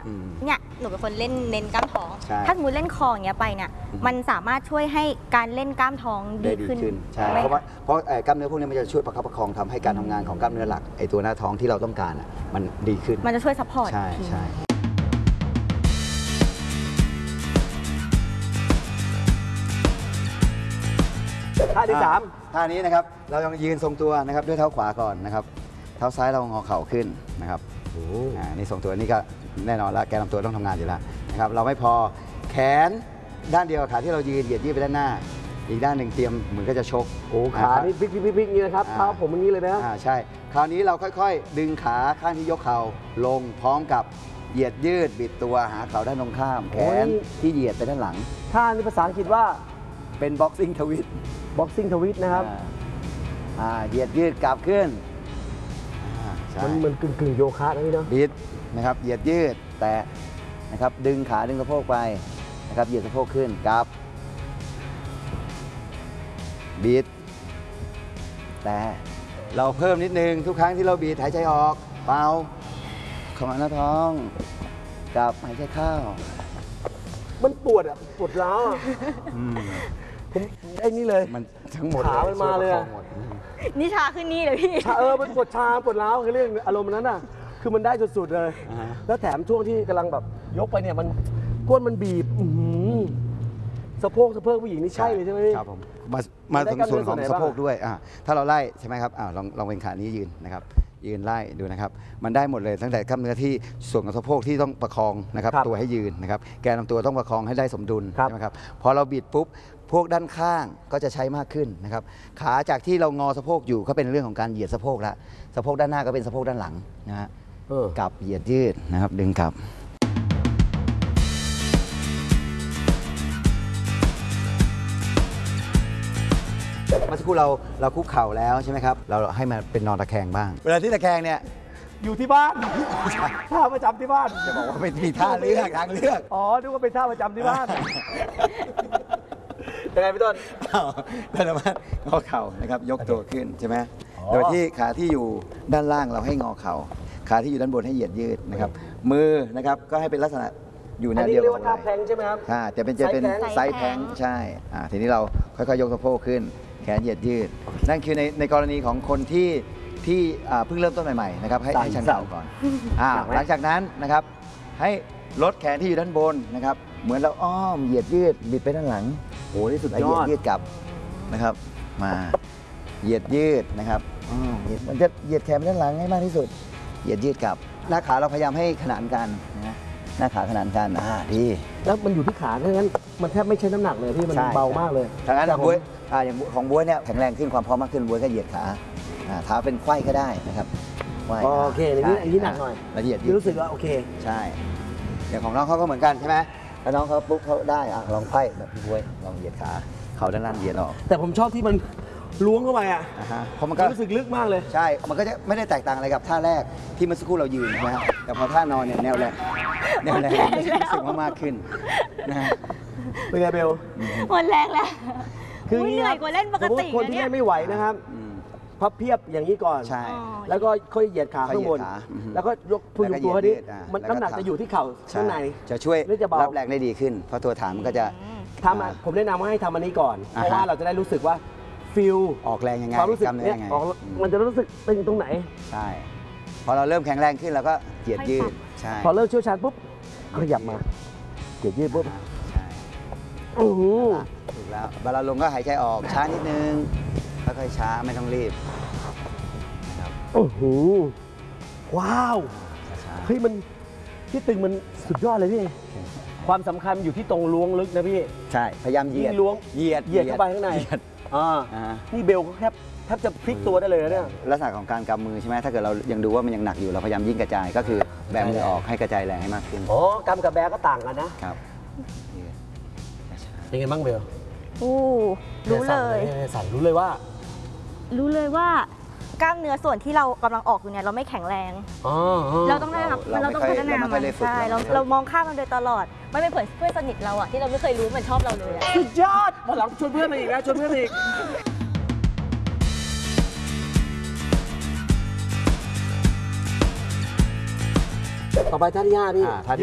เนี่ยหนูเป็นคนเล่นเน้นกล้ามท้องถ้าสมมติเล่นคออย่างเงี้ยไปเนี่ยมันสามารถช่วยให้การเล่นกล้ามท้องดีขึ้นใช่เพราะกล้ามเนื้อพวกนี้มันจะช่วยประคับประคองทำให้การทำงานของกล้ามเนื้อหลักไอตัวหน้าท้องที่เราต้องการมันดีขึ้นมันจะช่วยซัพพอร์ตใช่ท่าที่3 ท่านี้นะครับเรายังยืนทรงตัวนะครับด้วยเท้าขวาก่อนนะครับเท้าซ้ายเรางอเข่าขึ้นนะครับนี่ทรงตัวนี่ก็แน่นอนแล้วแกนลำตัวต้องทำงานอยู่แล้วนะครับเราไม่พอแขนด้านเดียวขาที่เรายืนเหยียดยืดไปด้านหน้าอีกด้านหนึ่งเตรียมเหมือนก็จะชกขานี่พลิกนี่นะครับเท้าผมอย่างนี้เลยนะใช่คราวนี้เราค่อยๆดึงขาข้างที่ยกเข่าลงพร้อมกับเหยียดยืดบิดตัวหาเข่าด้านตรงข้ามแขนที่เหยียดไปด้านหลังท่านี้ภาษาอังกฤษว่าเป็น boxing twist boxing twist นะครับเหยียดยืดกลับขึ้นมันกึ่งโยคะนะพี่เนาะบิดนะครับเหยียดยืดแตะนะครับดึงขาดึงสะโพกไปนะครับเหยียดสะโพกขึ้นกลับบิดแต่เราเพิ่มนิดนึงทุกครั้งที่เราบีดหายใจออกเป่าเข้ามาหน้าท้องกลับหายใจเข้ามันปวดร้าวผมไอ้นี่เลยมันทั้งหมดขามันมาเลยนี่ชาขึ้นนี่เลยพี่มันปวดชาปวดร้าวคือเรื่องอารมณ์นั้นน่ะคือมันได้สุดๆเลยแล้วแถมช่วงที่กำลังแบบยกไปเนี่ยมันก้นมันบีบสะโพกผู้หญิงนี่ใช่เลยใช่ไหมครับผมมาถึงส่วนของสะโพกด้วยถ้าเราไล่ใช่ไหมครับลองเป็นขานี้ยืนนะครับยืนไล่ดูนะครับมันได้หมดเลยตั้งแต่กล้ามเนื้อที่ส่วนของสะโพกที่ต้องประคองนะครับตัวให้ยืนนะครับแกนลำตัวต้องประคองให้ได้สมดุลใช่ไหมครับพอเราบิดปุ๊บพวกด้านข้างก็จะใช้มากขึ้นนะครับขาจากที่เรางอสะโพกอยู่ก็เป็นเรื่องของการเหยียดสะโพกละสะโพกด้านหน้าก็เป็นสะโพกด้านหลังนะฮะกลับเหยียดยืดนะครับดึงกลับเมื่อสักครู่เราคุกเข่าแล้วใช่ไหมครับเราให้มันเป็นนอนตะแคงบ้างเวลาที่ตะแคงเนี่ยอยู่ที่บ้านท่าประจำที่บ้านจะบอกว่าเป็นมีท่าเลือกทางเลือกนึกว่าเป็นท่าประจำที่บ้านยังไงพี่ต้นเราสามารถงอเข่านะครับยกตัวขึ้นใช่ไหมโดยที่ขาที่อยู่ด้านล่างเราให้งอเข่าขาที่อยู่ด้านบนให้เหยียดยืดนะครับมือนะครับก็ให้เป็นลักษณะอยู่แนวเดียวกันเลยอันนี้เรียกว่าท่าแพลงใช่ไหมครับจะเป็นไซส์แพลงใช่ทีนี้เราค่อยๆยกสะโพกขึ้นแขนเหยียดยืดนั่นคือในกรณีของคนที่เพิ่งเริ่มต้นใหม่ๆนะครับให้ชันเข่าก่อนหลังจากนั้นนะครับให้ลดแขนที่อยู่ด้านบนนะครับเหมือนเราอ้อมเหยียดยืดบิดไปด้านหลังที่สุดยอดเหยียดยืดกลับนะครับมาเหยียดยืดนะครับมันจะเหยียดแขนไปด้านหลังให้มากที่สุดเหยียดยืดกลับหน้าขาเราพยายามให้ขนานกันนะหน้าขาขนานกันดีแล้วมันอยู่ที่ขาเพราะงั้นมันแทบไม่ใช้น้ำหนักเลยที่มันเบามากเลยทางนั้นของบ๊วยอย่างของบ๊วยเนี่ยแข็งแรงขึ้นความพร้อมมากขึ้นบ๊วยก็เหยียดขาเท้าเป็นไขว้ก็ได้นะครับโอเคอันนี้หนักหน่อยละเอียดรู้สึกว่าโอเคใช่อย่างของน้องเขาก็เหมือนกันใช่ไหมแล้วน้องเขาปุ๊บเขาได้ลองไขว้แบบพี่บ๊วยลองเหยียดขาเขาด้านล่างเหยียดออกแต่ผมชอบที่มันล้วงเข้าไปเพราะมันก็รู้สึกลึกมากเลยใช่มันก็จะไม่ได้แตกต่างอะไรกับท่าแรกที่เมื่อสักครู่เรายืนนะครับแต่พอท่านอนเนี่ยแนวแรงรู้สึกมากขึ้นนะเป็นไงเบลหมดแรงแล้วคือเหนื่อยกว่าเล่นปกติคนที่ไม่ไหวนะครับพับเพียบอย่างนี้ก่อนใช่แล้วก็ค่อยเหยียดขาข้างบนแล้วก็ยกพุงตัวนี้มันน้ำหนักจะอยู่ที่เข่าข้างในจะช่วยรับแรงได้ดีขึ้นเพราะตัวฐานมันก็จะผมแนะนำให้ทำอันนี้ก่อนเพราะว่าเราจะได้รู้สึกว่าฟิลออกแรงยังไงความรู้สึกเนี่ยมันจะรู้สึกเป็นตรงไหนใช่พอเราเริ่มแข็งแรงขึ้นเราก็เหยียดยืดใช่พอเริ่มเชี่ยวชาญปุ๊บขยับมาเหยียดยืดปุ๊บใช่ถูกแล้วเวลาลงก็หายใจออกช้านิดนึงค่อยๆช้าไม่ต้องรีบนะครับว้าวเฮ้ยมันที่ตึงมันสุดยอดเลยพี่ความสำคัญอยู่ที่ตรงล้วงลึกนะพี่ใช่พยายามเหยียดล้วงเหยียดเข้าไปข้างในนี่เบลก็แทบจะพลิกตัวได้เลยนะเนี่ยลักษณะของการกำมือใช่ไหมถ้าเกิดเรายังดูว่ามันยังหนักอยู่เราพยายามยิ่งกระจายก็คือแบมือออกให้กระจายแรงให้มากขึ้นกำกับแบก็ต่างกันนะครับเป็นไงบ้างเบลรู้เลยสั่นรู้เลยว่ากล้ามเนื้อส่วนที่เรากำลังออกอยู่เนี่ยเราไม่แข็งแรงเราต้องได้ครับเราต้องพัฒนามันใช่เรามองข้ามมันโดยตลอดไม่เป็นเพื่อนสนิทเราอะที่เราไม่เคยรู้มันชอบเราเลยสุดยอดมาหลังชวนเพื่อนมาอีกนะชวนเพื่อนอีกต่อไปท่าที่5พี่